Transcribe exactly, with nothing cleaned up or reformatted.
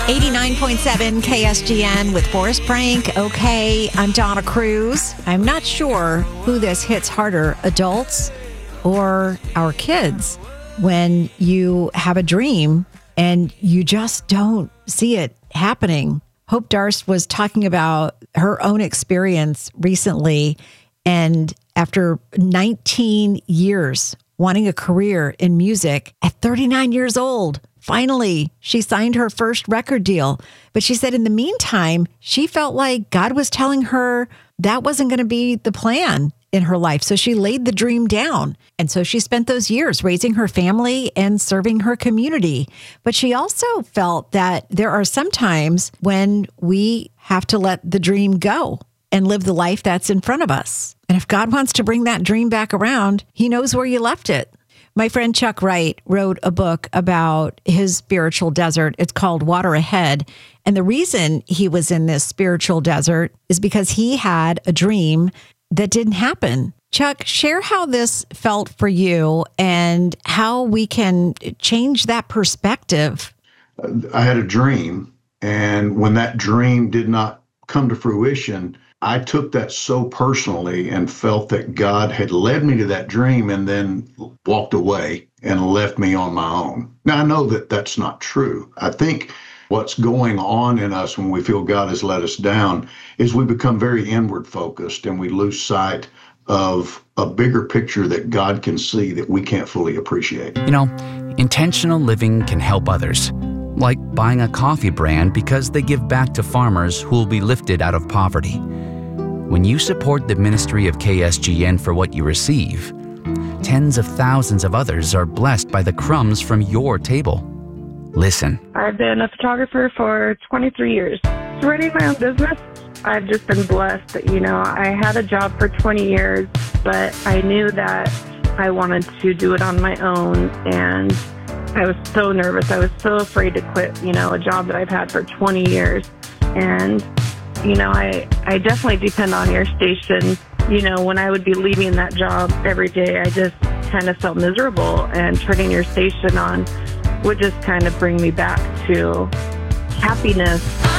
eighty-nine point seven K S G N with Forrest Frank. Okay, I'm Donna Cruz. I'm not sure who this hits harder, adults or our kids, when you have a dream and you just don't see it happening. Hope Darst was talking about her own experience recently, and after nineteen years wanting a career in music, at thirty-nine years old, finally, she signed her first record deal. But she said in the meantime, she felt like God was telling her that wasn't going to be the plan in her life. So she laid the dream down. And so she spent those years raising her family and serving her community. But she also felt that there are some times when we have to let the dream go and live the life that's in front of us. And if God wants to bring that dream back around, he knows where you left it. My friend Chuck Wright wrote a book about his spiritual desert. It's called Water Ahead. And the reason he was in this spiritual desert is because he had a dream that didn't happen. Chuck, share how this felt for you and how we can change that perspective. I had a dream, and when that dream did not come to fruition, I took that so personally and felt that God had led me to that dream and then walked away and left me on my own. Now, I know that that's not true. I think what's going on in us when we feel God has let us down is we become very inward focused and we lose sight of a bigger picture that God can see that we can't fully appreciate. You know, intentional living can help others, like buying a coffee brand because they give back to farmers who will be lifted out of poverty. When you support the ministry of K S G N for what you receive, tens of thousands of others are blessed by the crumbs from your table. Listen. I've been a photographer for twenty-three years. Running my own business, I've just been blessed that, you know, I had a job for twenty years, but I knew that I wanted to do it on my own, and I was so nervous. I was so afraid to quit, you know, a job that I've had for twenty years. And you know, I, I definitely depend on your station. You know, when I would be leaving that job every day, I just kind of felt miserable, and turning your station on would just kind of bring me back to happiness.